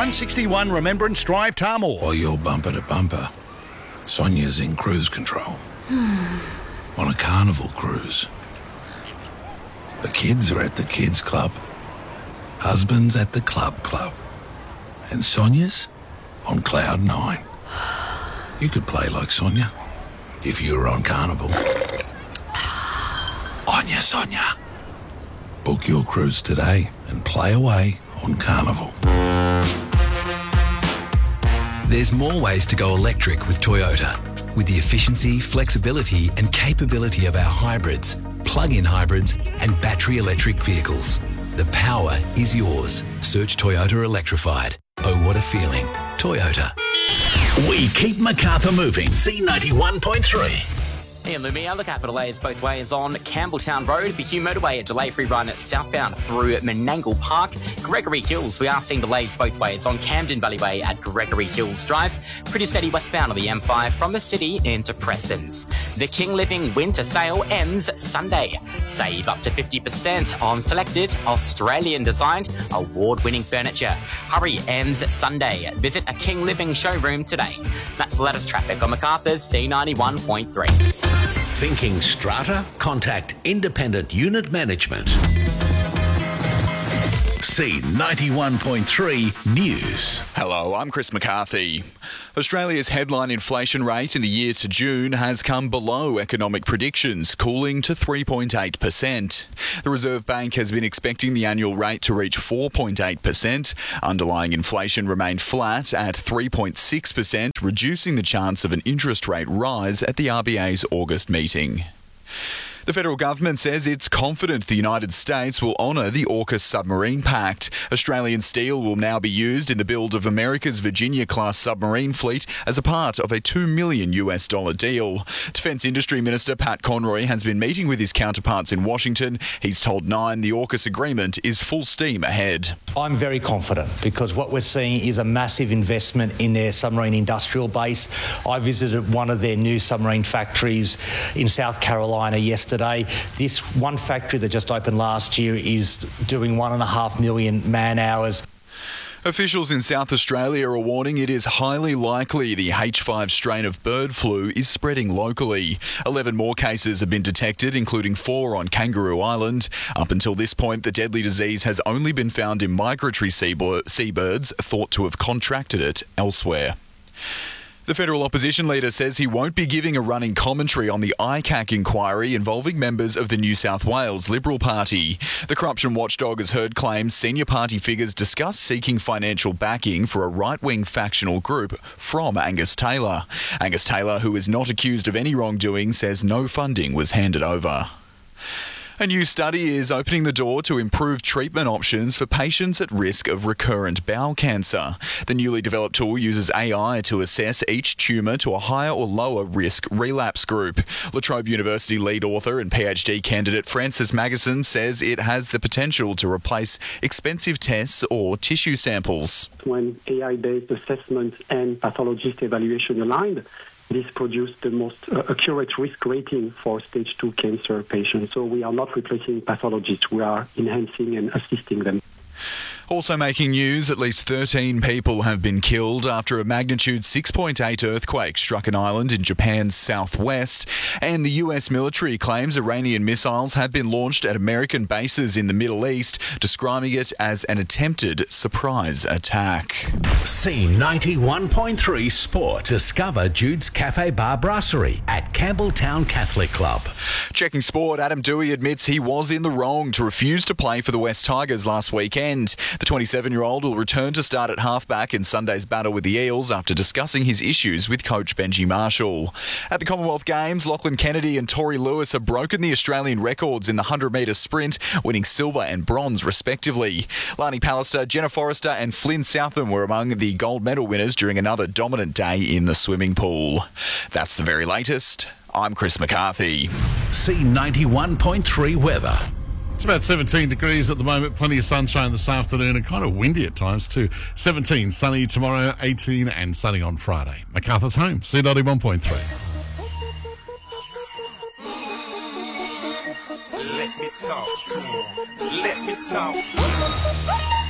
161 Remembrance Drive, Tarmore. While you're bumper to bumper, Sonia's in cruise control. On a carnival cruise. The kids are at the kids club. Husband's at the club. And Sonia's on cloud 9. You could play like Sonia if you were on Carnival. On ya, Sonia. Book your cruise today and play away on Carnival. There's more ways to go electric with Toyota. With the efficiency, flexibility and capability of our hybrids, plug-in hybrids and battery electric vehicles. The power is yours. Search Toyota Electrified. Oh, what a feeling. Toyota. We keep Macarthur moving. C91.3. Ian Lumia, the capital A is both ways on Campbelltown Road, Behue Motorway, a delay-free run southbound through Menangle Park. Gregory Hills, we are seeing delays both ways on Camden Valley Way at Gregory Hills Drive. Pretty steady westbound on the M5 from the city into Prestons. The King Living Winter Sale ends Sunday. Save up to 50% on selected Australian-designed award-winning furniture. Hurry ends Sunday. Visit a King Living showroom today. That's the latest traffic on Macarthur's C91.3. Thinking strata? Contact Independent Unit Management. C91.3 News. Hello, I'm Chris McCarthy. Australia's headline inflation rate in the year to June has come below economic predictions, cooling to 3.8%. The Reserve Bank has been expecting the annual rate to reach 4.8%. Underlying inflation remained flat at 3.6%, reducing the chance of an interest rate rise at the RBA's August meeting. The federal government says it's confident the United States will honour the AUKUS submarine pact. Australian steel will now be used in the build of America's Virginia-class submarine fleet as a part of a $2 million deal. Defence Industry Minister Pat Conroy has been meeting with his counterparts in Washington. He's told Nine the AUKUS agreement is full steam ahead. I'm very confident because what we're seeing is a massive investment in their submarine industrial base. I visited one of their new submarine factories in South Carolina yesterday. This one factory that just opened last year is doing 1.5 million man-hours. Officials in South Australia are warning it is highly likely the H5 strain of bird flu is spreading locally. 11 more cases have been detected, including 4 on Kangaroo Island. Up until this point, the deadly disease has only been found in migratory seabirds thought to have contracted it elsewhere. The federal opposition leader says he won't be giving a running commentary on the ICAC inquiry involving members of the New South Wales Liberal Party. The corruption watchdog has heard claims senior party figures discuss seeking financial backing for a right-wing factional group from Angus Taylor. Angus Taylor, who is not accused of any wrongdoing, says no funding was handed over. A new study is opening the door to improved treatment options for patients at risk of recurrent bowel cancer. The newly developed tool uses AI to assess each tumour to a higher or lower risk relapse group. La Trobe University lead author and PhD candidate Frances Magison says it has the potential to replace expensive tests or tissue samples. When AI-based assessment and pathologist evaluation aligned, this produced the most accurate risk rating for stage 2 cancer patients. So we are not replacing pathologists, we are enhancing and assisting them. Also making news, at least 13 people have been killed after a magnitude 6.8 earthquake struck an island in Japan's southwest, and the US military claims Iranian missiles have been launched at American bases in the Middle East, describing it as an attempted surprise attack. C91.3 Sport. Discover Jude's Cafe Bar Brasserie at Campbelltown Catholic Club. Checking sport, Adam Dewey admits he was in the wrong to refuse to play for the West Tigers last weekend. The 27-year-old will return to start at halfback in Sunday's battle with the Eels after discussing his issues with coach Benji Marshall. At the Commonwealth Games, Lachlan Kennedy and Tori Lewis have broken the Australian records in the 100-metre sprint, winning silver and bronze respectively. Lani Pallister, Jenna Forrester and Flynn Southam were among the gold medal winners during another dominant day in the swimming pool. That's the very latest. I'm Chris McCarthy. C91.3 weather. It's about 17 degrees at the moment, plenty of sunshine this afternoon and kind of windy at times too. 17 sunny tomorrow, 18 and sunny on Friday. MacArthur's home, C91.3. Let me talk to him. Let me talk to him.